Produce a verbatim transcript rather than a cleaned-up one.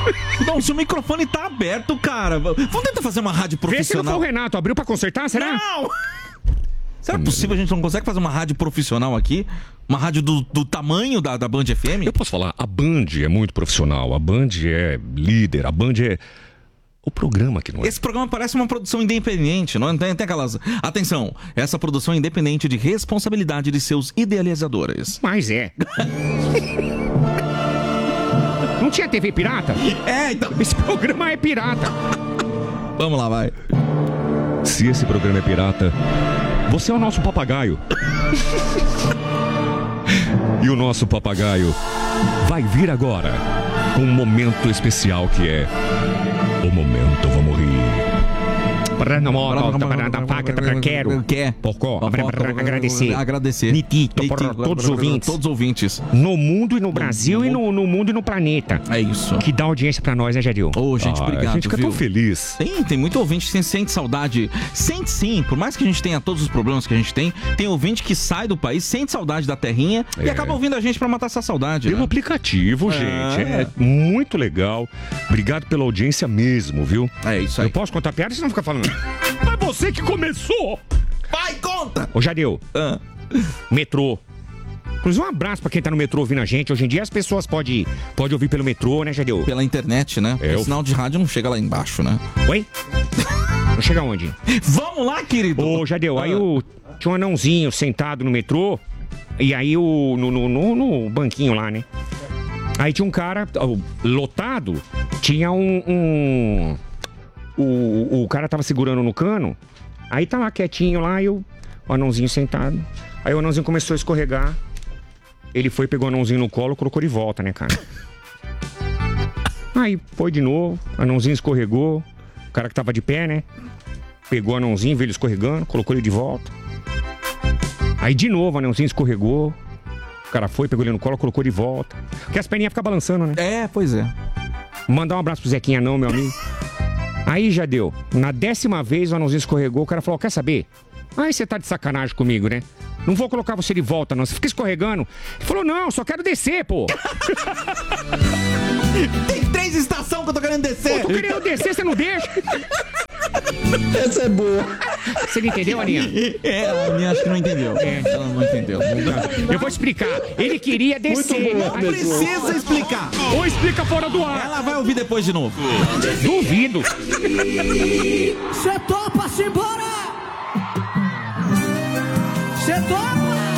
Não, se o microfone tá aberto, cara. Vamos tentar fazer uma rádio profissional. Vê se não foi o Renato. Abriu pra consertar, será? Não! Será possível a gente não consegue fazer uma rádio profissional aqui? Uma rádio do, do tamanho da, da Band F M? Eu posso falar, a Band é muito profissional, a Band é líder, a Band é... O programa que não é. Esse programa parece uma produção independente, não tem, tem aquelas... Atenção, essa produção é independente de responsabilidade de seus idealizadores. Mas é. Não tinha T V pirata? É, então... Esse programa é pirata. Vamos lá, vai. Se esse programa é pirata, você é o nosso papagaio. E o nosso papagaio vai vir agora com um momento especial que é o momento vamos rir. Quero. Quer. Porco. Agradecer. Agradecer. Nitito, por todos os ouvintes. Todos os ouvintes. No mundo e no Brasil e no, no mundo e no planeta. É isso. Que dá audiência pra nós, né, Jadil? Ô, oh, gente, ah, obrigado. A gente fica viu? tão feliz. Tem, tem muito ouvinte que sente saudade. Sente sim, por mais que a gente tenha todos os problemas que a gente tem, tem ouvinte que sai do país, sente saudade da terrinha é. e acaba ouvindo a gente pra matar essa saudade. Tem né? um aplicativo, gente. É. é muito legal. Obrigado pela audiência mesmo, viu? É isso aí. Eu posso contar piada e você não fica falando. Mas você que começou! Vai, conta! Ô, Jadeu. Ah. Metrô. Inclusive, um abraço pra quem tá no metrô ouvindo a gente. Hoje em dia as pessoas podem pode ouvir pelo metrô, né, Jadeu? Pela internet, né? É, o eu... sinal de rádio não chega lá embaixo, né? Oi? Não chega onde? Vamos lá, querido! Ô, Jadeu, ah. aí o... tinha um anãozinho sentado no metrô. E aí o... No, no, no, no banquinho lá, né? Aí tinha um cara... Lotado. Tinha um... um... O, o cara tava segurando no cano. Aí tá lá quietinho lá e o, o anãozinho sentado. Aí o anãozinho começou a escorregar. Ele foi, pegou o anãozinho no colo, colocou de volta, né, cara? Aí foi de novo, o anãozinho escorregou. O cara que tava de pé, né? Pegou o anãozinho, viu ele escorregando, colocou ele de volta. Aí de novo o anãozinho escorregou. O cara foi, pegou ele no colo, colocou de volta. Porque as perninhas ficam balançando, né? É, pois é. Mandar um abraço pro Zequinha não, meu amigo. Aí já deu. Na décima vez o anãozinho escorregou, o cara falou, quer saber? Aí você tá de sacanagem comigo, né? Não vou colocar você de volta, não. Você fica escorregando. Ele falou, não, só quero descer, pô. Tem três estações que eu tô querendo descer. Pô, tô querendo descer, você não deixa. Essa é boa. Você não entendeu, Aninha? É, a Aninha acho que não entendeu. É. Ela não entendeu. Eu vou explicar. Ele queria descer. Não precisa explicar. Ou explica fora do ar. Ela vai ouvir depois de novo. Duvido. Cê topa, se embora! Cê topa!